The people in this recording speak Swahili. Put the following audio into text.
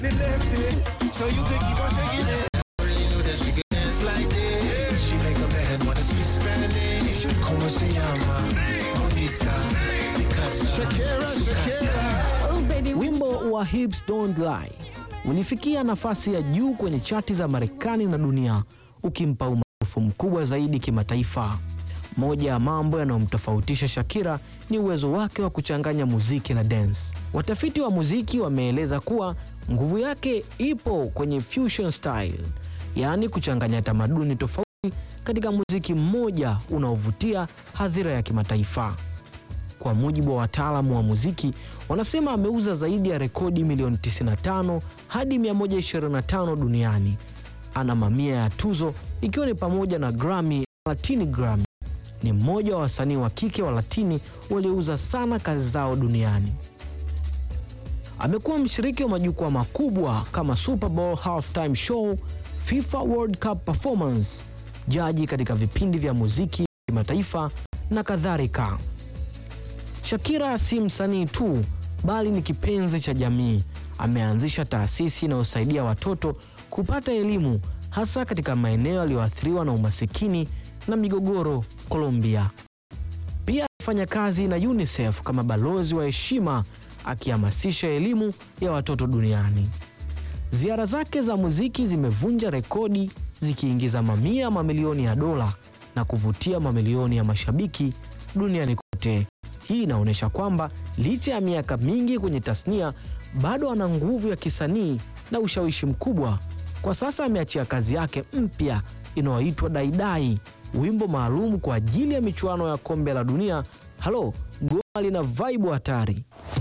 So you could keep on shaking it. Really knew that she could dance like this. She make a man wanna speak Spanish. Como se llama? Bonita. Shakira. Wimbo wa Hips Don't Lie ulifikia nafasi ya juu kwenye chati za Marekani na dunia, ukimpa umaarufu mkubwa zaidi kimataifa. Moja ya mambo yanayomtofautisha Shakira ni uwezo wake wa kuchanganya muziki na dance. Watafiti wa muziki wameeleza kuwa nguvu yake ipo kwenye fusion style, yaani kuchanganya tamaduni tofauti katika muziki mmoja unaovutia hadhira ya kimataifa. Kwa mujibu wa wataalamu wa muziki, wanasema ameuza zaidi ya rekodi milioni 95 hadi 125 duniani. Ana mamia ya tuzo ikiwa ni pamoja na Grammy, Latini Grammy. Ni mmoja wa wasanii wa kike wa Latini waliouza sana kazi zao duniani. Amekuwa mshiriki wa majukwaa makubwa kama Super Bowl Halftime Show, FIFA World Cup Performance, jaji katika vipindi vya muziki kimataifa na kadhalika. Shakira si msanii tu, bali ni kipenzi cha jamii. Ameanzisha taasisi inayosaidia watoto kupata elimu, hasa katika maeneo yaliyoathiriwa na umasikini na migogoro Colombia. Pia anafanya kazi na UNICEF kama balozi wa heshima, akihamasisha elimu ya watoto duniani. Ziara zake za muziki zimevunja rekodi, zikiingiza mamilioni ya dola na kuvutia mamilioni ya mashabiki duniani kote. Hii inaonyesha kwamba licha ya miaka mingi kwenye tasnia, bado ana nguvu ya kisanii na ushawishi mkubwa. Kwa sasa ameachia kazi yake mpya inayoitwa Dai Dai, wimbo maalum kwa ajili ya michuano ya kombe la dunia. Halo, goma lina vibe hatari.